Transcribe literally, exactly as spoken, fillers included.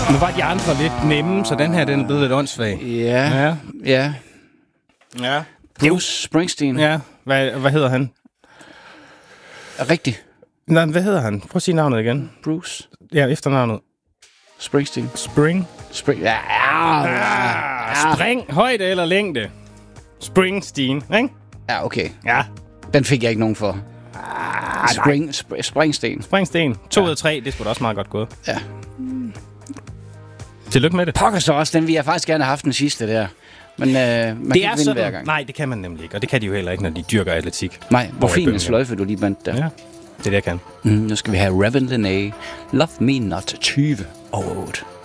Nu var de andre lidt nemme, så den her den er blevet lidt åndssvag. Ja, ja. ja. Ja. Bruce Springsteen. Ja, hvad, hvad hedder han? Rigtigt. Nej, hvad hedder han? Prøv at sige navnet igen. Bruce. Ja, efternavnet. Springsteen. Spring. Spring. Ja, ja, ja. Ah, spring. Højde eller længde? Springsteen, ikke? Ja, okay. Ja. Den fik jeg ikke nogen for. Ah, Spring, sp- Springsteen. Springsteen. To ud ja. af tre, det skulle da også meget godt gået. Ja. Tillykke med det. Pokker så også, den vi har faktisk gerne haft den sidste der. Men øh, man det kan ikke vinde sådan, hver gang. Nej, det kan man nemlig ikke. Og det kan de jo heller ikke, når de dyrker atletik. Nej, hvor fin en sløjfe du lige bandt der. Ja, det er det, jeg kan. Mm, nu skal vi have Raven Lenae. Love Me Not tyve og otte.